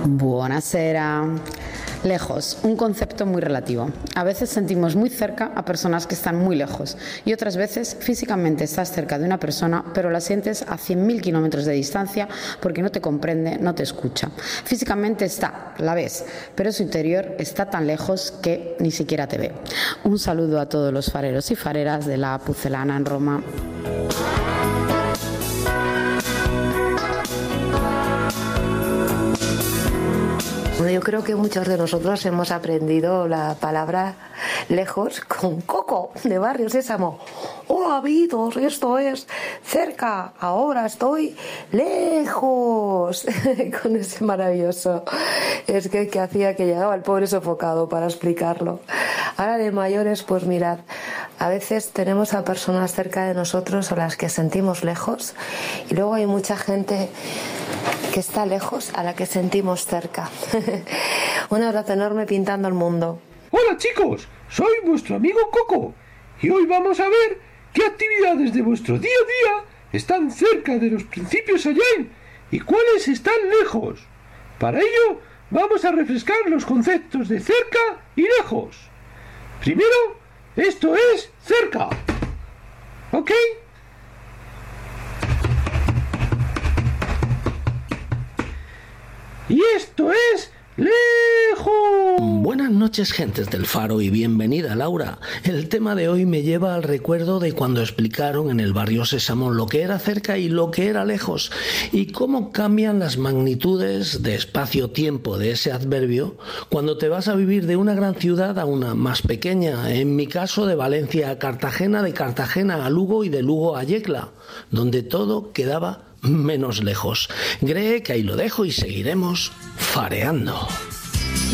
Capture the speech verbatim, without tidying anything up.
Buonasera. Lejos, un concepto muy relativo. A veces sentimos muy cerca a personas que están muy lejos y otras veces físicamente estás cerca de una persona pero la sientes a cien mil kilómetros de distancia porque no te comprende, no te escucha. Físicamente está, la ves, pero su interior está tan lejos que ni siquiera te ve. Un saludo a todos los fareros y fareras de la Pucelana en Roma. Bueno, yo creo que muchos de nosotros hemos aprendido la palabra lejos con Coco de Barrio Sésamo. Hola amigos, esto es cerca, ahora estoy lejos. Con ese maravilloso es que, que hacía que llegaba el pobre sofocado para explicarlo. Ahora de mayores, pues mirad, a veces tenemos a personas cerca de nosotros a las que sentimos lejos y luego hay mucha gente que está lejos a la que sentimos cerca. Un abrazo enorme pintando el mundo. Hola chicos, soy vuestro amigo Coco y hoy vamos a ver qué actividades de vuestro día a día están cerca de los principios Agile y cuáles están lejos. Para ello vamos a refrescar los conceptos de cerca y lejos. Primero, esto es cerca. ¿Ok? Y esto es lejos. Buenas noches, gentes del Faro, y bienvenida, Laura. El tema de hoy me lleva al recuerdo de cuando explicaron en el Barrio Sésamo lo que era cerca y lo que era lejos, y cómo cambian las magnitudes de espacio-tiempo de ese adverbio cuando te vas a vivir de una gran ciudad a una más pequeña, en mi caso de Valencia a Cartagena, de Cartagena a Lugo y de Lugo a Yecla, donde todo quedaba menos lejos. Cree que ahí lo dejo y seguiremos fareando.